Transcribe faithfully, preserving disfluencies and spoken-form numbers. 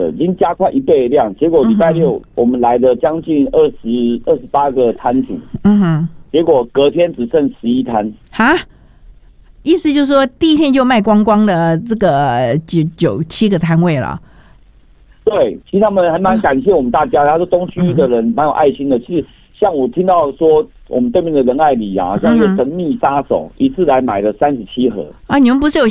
了，已经加快一倍的量。结果礼拜六我们来的将近二十二十八个摊主，嗯哼，结果隔天只剩十一摊。 哈，意思就是说第一天就卖光光了，这个九九七个摊位了。 对，其实他们还蛮感谢我们大家。他说东区的人蛮有爱心的。其实像我听到说，我们对面的仁爱里啊，像一个神秘杀手，一次来买了三十七盒。 啊，你们不是有